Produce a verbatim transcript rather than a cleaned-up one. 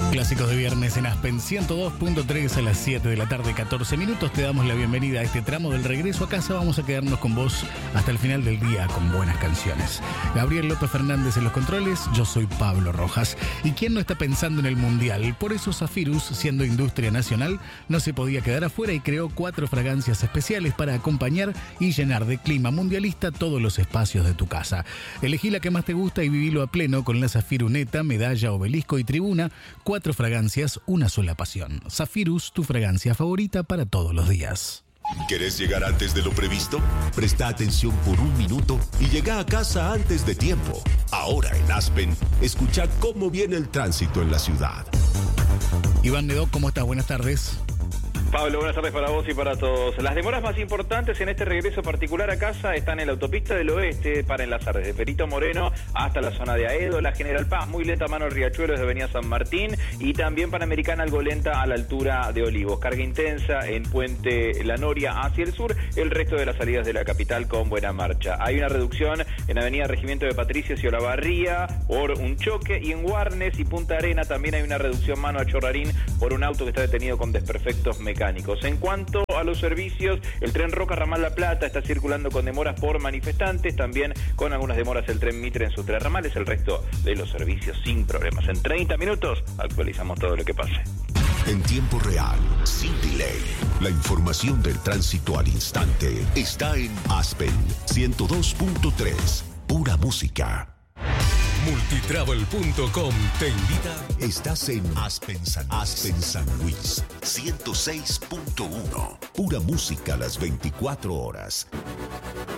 Clásicos de viernes en Aspen ciento dos punto tres a las siete de la tarde, catorce minutos. Te damos la bienvenida a este tramo del regreso a casa. Vamos a quedarnos con vos hasta el final del día con buenas canciones. Gabriel López Fernández en los controles, yo soy Pablo Rojas. ¿Y quién no está pensando en el Mundial? Por eso Zafirus, siendo industria nacional, no se podía quedar afuera y creó cuatro fragancias especiales para acompañar y llenar de clima mundialista todos los espacios de tu casa. Elegí la que más te gusta y vivilo a pleno con la Zafiruneta, Medalla, Obelisco y Tribuna. Cuatro fragancias, una sola pasión. Zafirus, tu fragancia favorita para todos los días. ¿Querés llegar antes de lo previsto? Presta atención por un minuto y llega a casa antes de tiempo. Ahora en Aspen, escucha cómo viene el tránsito en la ciudad. Iván Nedo, ¿cómo estás? Buenas tardes. Pablo, buenas tardes para vos y para todos. Las demoras más importantes en este regreso particular a casa están en la autopista del oeste para enlazar desde Perito Moreno hasta la zona de Aedo, la General Paz, muy lenta mano el Riachuelo desde Avenida San Martín y también Panamericana algo lenta a la altura de Olivos. Carga intensa en Puente La Noria hacia el sur, el resto de las salidas de la capital con buena marcha. Hay una reducción en Avenida Regimiento de Patricios y Olavarría por un choque y en Warnes y Punta Arena también hay una reducción mano a Chorrarín por un auto que está detenido con desperfectos mecánicos. En cuanto a los servicios, el tren Roca Ramal La Plata está circulando con demoras por manifestantes, también con algunas demoras el tren Mitre en sus tres ramales, el resto de los servicios sin problemas. En treinta minutos actualizamos todo lo que pase. En tiempo real, sin delay, la información del tránsito al instante está en Aspen ciento dos punto tres, pura música. Multitravel punto com te invita. Estás en Aspen San, Aspen San Luis ciento seis punto uno. Pura música a las veinticuatro horas.